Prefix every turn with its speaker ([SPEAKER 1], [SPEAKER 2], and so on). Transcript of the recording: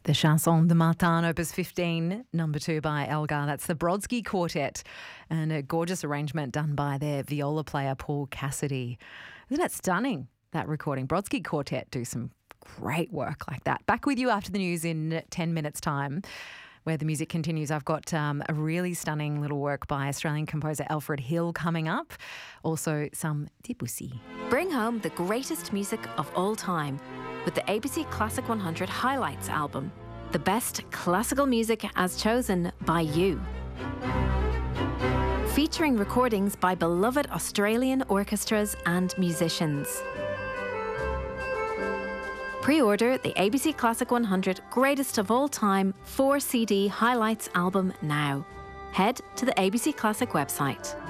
[SPEAKER 1] The Chanson de Martin, Opus 15, number 2 by Elgar. That's the Brodsky Quartet, and a gorgeous arrangement done by their viola player, Paul Cassidy. Isn't it stunning, that recording? Brodsky Quartet do some great work like that. Back with you after the news in 10 minutes' time, where the music continues. I've got a really stunning little work by Australian composer Alfred Hill coming up. Also some Debussy.
[SPEAKER 2] Bring home the greatest music of all time with the ABC Classic 100 Highlights album. The best classical music as chosen by you. Featuring recordings by beloved Australian orchestras and musicians. Pre-order the ABC Classic 100 Greatest of All Time 4-CD Highlights album now. Head to the ABC Classic website.